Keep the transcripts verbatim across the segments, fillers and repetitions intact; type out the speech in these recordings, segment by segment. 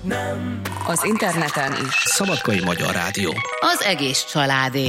Az interneten is. Szabadkai Magyar Rádió. Az egész családé.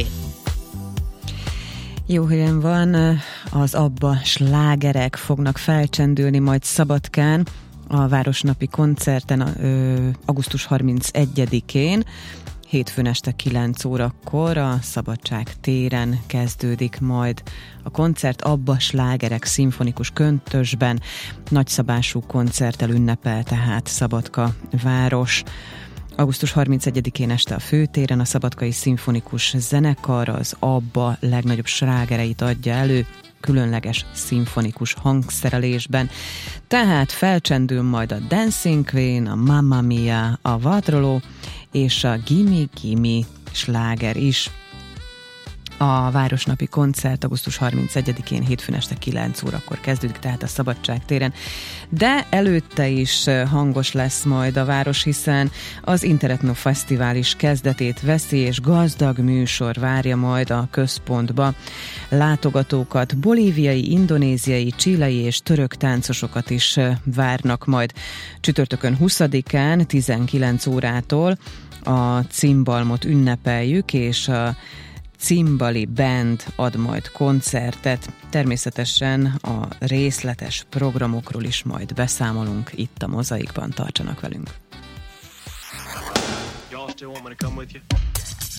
Jó helyen van, az Abba slágerek fognak felcsendülni majd Szabadkán a Városnapi koncerten ö, augusztus harmincegyedikén. Hétfőn este kilenc órakor a Szabadság téren kezdődik majd a koncert. Abba slágerek szimfonikus köntösben nagyszabású koncerttel ünnepel tehát Szabadka város. augusztus harmincegyedikén este a főtéren a Szabadkai Szimfonikus Zenekar az Abba legnagyobb slágereit adja elő, különleges szimfonikus hangszerelésben. Tehát felcsendül majd a Dancing Queen, a Mamma Mia, a Vadroló és a Gimme Gimme sláger is. A Városnapi koncert augusztus harmincegyedikén hétfőn este kilenc órakor kezdődik, tehát a Szabadság téren. De előtte is hangos lesz majd a város, hiszen az Interetno Fesztivál is kezdetét veszi, és gazdag műsor várja majd a központba. Látogatókat, bolíviai, indonéziai, chilei és török táncosokat is várnak majd. Csütörtökön huszadikán tizenkilenc órától a cimbalmot ünnepeljük, és a Cimbali Band ad majd koncertet. Természetesen a részletes programokról is majd beszámolunk itt a Mozaikban. Tartsanak velünk!